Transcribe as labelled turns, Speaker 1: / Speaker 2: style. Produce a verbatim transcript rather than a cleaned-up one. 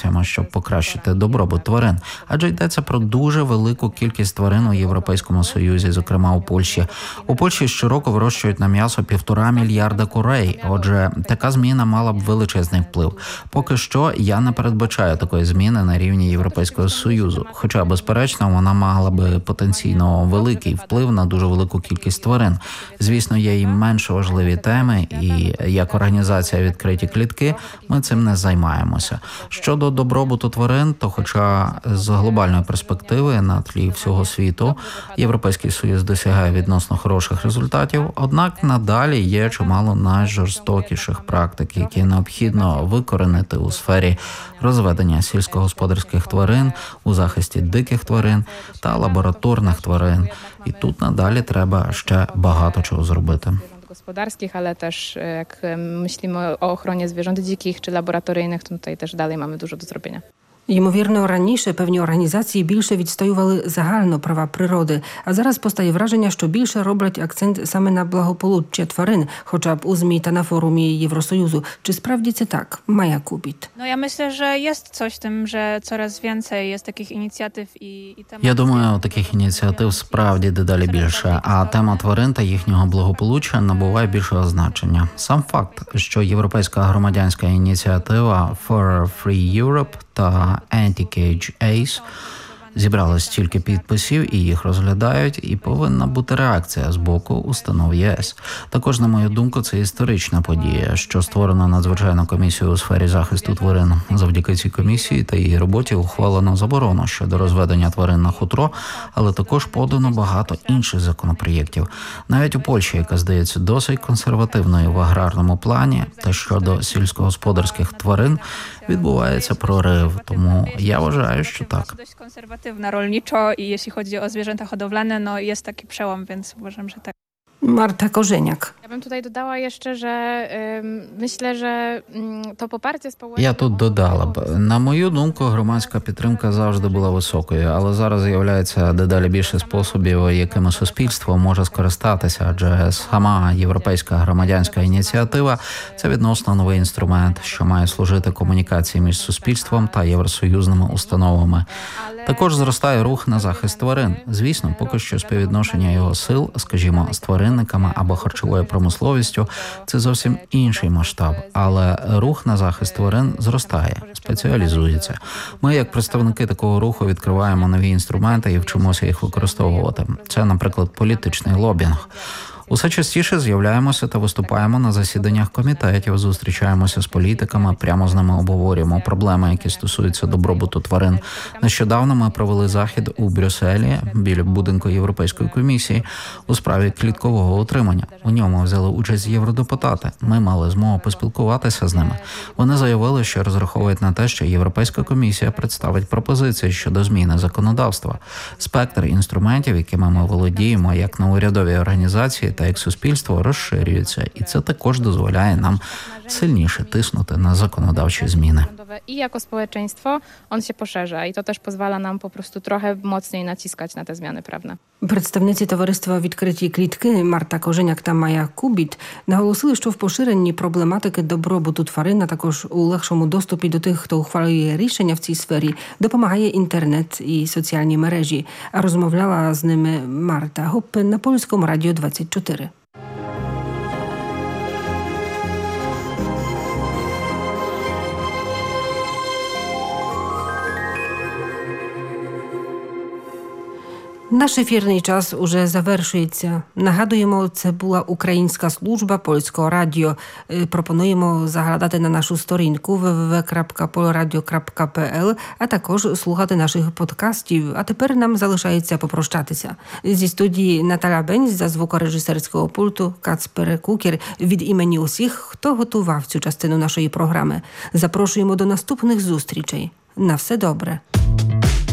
Speaker 1: інноваціями, щоб покращити добробут тварин. Адже йдеться про дуже велику кількість тварин у Європейському Союзі, зокрема у Польщі. У Польщі щороку вирощують на м'ясо півтора мільярда курей. Отже, така зміна мала б величезний вплив. Поки що я не передбачаю такої зміни на рівні Європейського Союзу. Хоча, безперечно, вона мала би потенційно великий вплив на дуже велику кількість тварин. Звісно, є і менш важливі теми, і як організація «Відкриті клітки» ми цим не займаємося. Щодо добробуту тварин, то хоча з глобальної перспективи на тлі всього світу Європейський Союз досягає відносно хороших результатів, однак надалі є чимало найжорстокіших практик, які необхідно викоренити у сфері розведення сільськогосподарських тварин, у захисті диких тварин та лабораторних тварин. І тут надалі треба ще багато чого зробити.
Speaker 2: Gospodarskich, ale też jak myślimy o ochronie zwierząt dzikich czy laboratoryjnych, to tutaj też dalej mamy dużo do zrobienia.
Speaker 3: Ймовірно, раніше певні організації більше відстоювали загально права природи, а зараз постає враження, що більше роблять акцент саме на благополуччя тварин, хоча б у ЗМІ та на форумі Євросоюзу. Чи справді це так? Maja Kubit.
Speaker 4: No ja myślę, że jest coś w tym, że coraz więcej jest takich inicjatyw i, i tematów.
Speaker 1: Я думаю, таких ініціатив справді дедалі більше, а тема тварин та їхнього благополуччя набуває більшого значення. Сам факт, що європейська громадянська ініціатива For Free Europe та Anti-Cage Ace зібрали стільки підписів і їх розглядають, і повинна бути реакція з боку установ ЄС. Також, на мою думку, це історична подія, що створено надзвичайну комісію у сфері захисту тварин. Завдяки цій комісії та її роботі ухвалено заборону щодо розведення тварин на хутро, але також подано багато інших законопроєктів. Навіть у Польщі, яка здається досить консервативною в аграрному плані, та щодо сільськогосподарських тварин відбувається прорив. Тому я вважаю, що так.
Speaker 4: Dość konserwatywna rolniczo i jeśli chodzi o zwierzęta hodowlane, no jest taki przełom, więc uważam, że tak.
Speaker 3: Marta Korzeniak.
Speaker 2: Ja bym tutaj dodała jeszcze, że y, myślę, że y, to poparcie społeczne...
Speaker 1: Я тут додала б. На мою думку, громадська підтримка завжди була високою, але зараз з'являється дедалі більше способів, якими суспільство може скористатися, адже сама європейська громадянська ініціатива – це відносно новий інструмент, що має служити комунікації між суспільством та євросоюзними установами. Також зростає рух на захист тварин. Звісно, поки що співвідношення його сил, скажімо, з тваринниками або харчовою промисловістю – це зовсім інший масштаб. Але рух на захист тварин зростає, спеціалізується. Ми, як представники такого руху, відкриваємо нові інструменти і вчимося їх використовувати. Це, наприклад, політичний лобінг. Усе частіше з'являємося та виступаємо на засіданнях комітетів, зустрічаємося з політиками, прямо з ними обговорюємо проблеми, які стосуються добробуту тварин. Нещодавно ми провели захід у Брюсселі, біля будинку Європейської комісії, у справі кліткового утримання. У ньому взяли участь євродепутати. Ми мали змогу поспілкуватися з ними. Вони заявили, що розраховують на те, що Європейська комісія представить пропозиції щодо зміни законодавства. Спектр інструментів, якими ми володіємо, як на урядовій організації та як суспільство, розширюється, і це також дозволяє нам сильніше тиснути на законодавчі зміни.
Speaker 2: I jako społeczeństwo on się poszerza i to też pozwala nam po prostu trochę mocniej naciskać na te zmiany prawne.
Speaker 3: Представниці товариства «Відкриті клітки» Марта Коженяк та Майя Кубіт наголосили, що в поширенні проблематики добробуту тварин, а також у легшому доступі до тих, хто ухвалює рішення в цій сфері, допомагає інтернет і соціальні мережі. А розмовляла з ними Марта Гоппе на Польському радіо двадцять чотири. Наш ефірний час уже завершується. Нагадуємо, це була Українська служба Польського радіо. Пропонуємо заглядати на нашу сторінку double-u double-u double-u крапка polradio крапка пі ел, а також слухати наших подкастів. А тепер нам залишається попрощатися. Зі студії Наталя Бенць, за звукорежисерського пульту Кацпер Кукер. Від імені усіх, хто готував цю частину нашої програми. Запрошуємо до наступних зустрічей. На все добре.